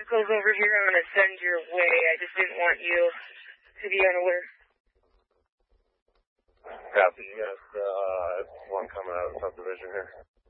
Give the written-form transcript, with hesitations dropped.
vehicles over here I'm going to send your way. I just didn't want you to be unaware. Copy. You got one coming out of the subdivision here.